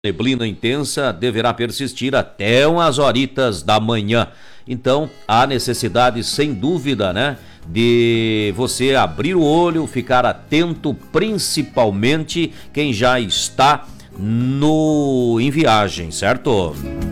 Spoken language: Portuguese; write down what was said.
Neblina intensa deverá persistir até umas horitas da manhã. Então, há necessidade, sem dúvida, né, de você abrir o olho, ficar atento, principalmente quem já está em viagem, certo?